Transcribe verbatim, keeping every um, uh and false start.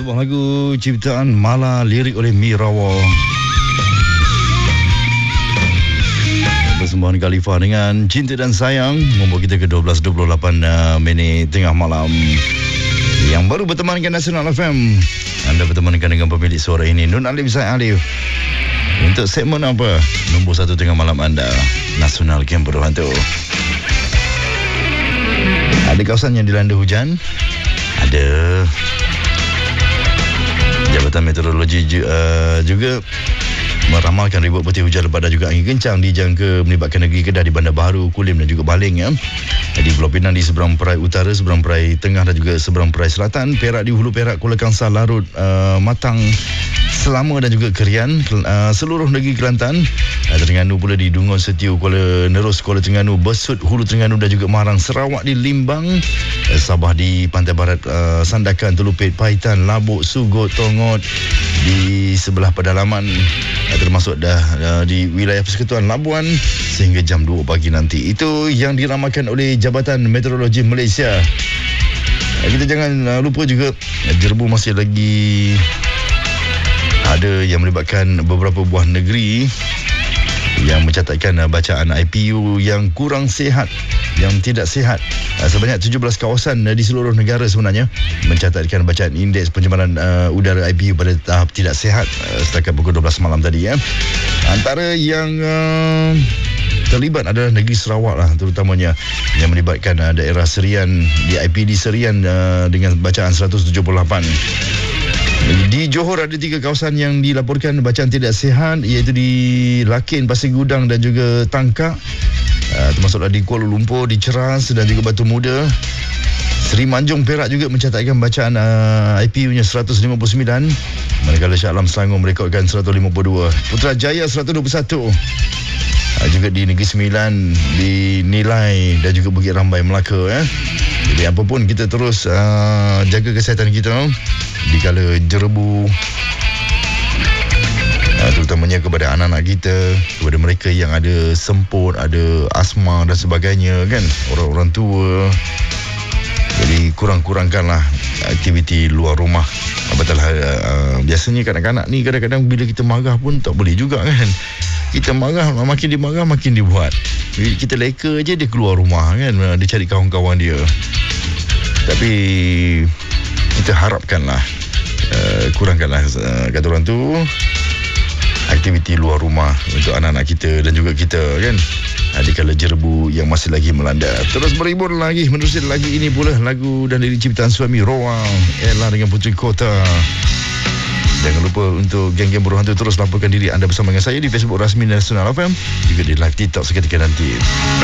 Sebuah lagu ciptaan Mala, lirik oleh Mirawa. Persembahan Khalifa dengan Cinta dan Sayang membawa kita ke dua belas dua puluh lapan uh, minit tengah malam. Yang baru bertemankan Nasional F M, anda bertemankan dengan pemilik suara ini, Nun Alif Zaid Alif. Untuk segmen apa? Nombor satu tengah malam anda, Nasional Camp Berhantu. Ada kawasan yang dilanda hujan, ada Jabatan Meteorologi uh, juga meramalkan ribut putih hujan lebat dan juga angin kencang dijangka melibatkan negeri Kedah di Bandar Baharu, Kulim dan juga Baling ya. Di Pulau Pinang di seberang perai utara, seberang perai tengah dan juga seberang perai selatan, Perak di hulu Perak, Kuala Kangsar, Larut, uh, Matang, Selama dan juga Kerian, uh, seluruh negeri Kelantan, uh, Terengganu pula di Dungun, Setiu, Kuala Nerus, Kuala Terengganu, Besut, Hulu Terengganu dan juga Marang, Sarawak di Limbang, uh, Sabah di Pantai Barat, uh, Sandakan, Telupit, Paitan, Labuk, Sugut, Tongot di sebelah pedalaman, uh, termasuk dah uh, di wilayah Persekutuan Labuan sehingga jam dua pagi nanti. Itu yang diramalkan oleh Jabatan Meteorologi Malaysia. Uh, kita jangan uh, lupa juga uh, Jerbu masih lagi ada yang melibatkan beberapa buah negeri yang mencatatkan uh, bacaan I P U yang kurang sihat, yang tidak sihat. Uh, sebanyak tujuh belas kawasan uh, di seluruh negara sebenarnya mencatatkan bacaan indeks pencemaran uh, udara I P U pada tahap tidak sihat uh, setakat pukul dua belas malam tadi ya. Antara yang uh, terlibat adalah negeri Sarawak lah, terutamanya yang melibatkan uh, daerah Serian, di I P D Serian uh, dengan bacaan seratus tujuh puluh lapan. Di Johor ada tiga kawasan yang dilaporkan bacaan tidak sihat, iaitu di Lakin, Pasir Gudang dan juga Tangkak. Uh, termasuklah di Kuala Lumpur, di Ceras dan juga Batu Muda. Seri Manjung, Perak juga mencatatkan bacaan uh, I P U-nya seratus lima puluh sembilan, manakala Shah Alam Selangor merekodkan seratus lima puluh dua. Putrajaya seratus dua puluh satu. Uh, juga di Negeri Sembilan, di Nilai dan juga Bukit Rambai, Melaka ya. Jadi apapun, kita terus uh, jaga kesihatan kita di kala jerebu, uh, terutamanya kepada anak-anak kita, kepada mereka yang ada semput, ada asma dan sebagainya kan, orang-orang tua. Jadi kurang-kurangkanlah aktiviti luar rumah. Betul lah, uh, biasanya kanak-kanak ni kadang-kadang bila kita marah pun tak boleh juga kan. Kita marah, makin dia marah makin dia buat. Bila kita leka je dia keluar rumah kan, dia cari kawan-kawan dia. Tapi kita harapkanlah uh, kurangkanlah uh, kata orang tu aktiviti luar rumah untuk anak-anak kita dan juga kita kan, di kala jerebu yang masih lagi melanda. Terus berhibur lagi, menerusi lagi ini pula lagu dan lirik ciptaan suami Roang, Ella dengan Puteri Kota. Jangan lupa untuk geng-geng Buruh Hantu terus laporkan diri anda bersama dengan saya di Facebook rasmi Nasional F M, juga di live TikTok seketika nanti.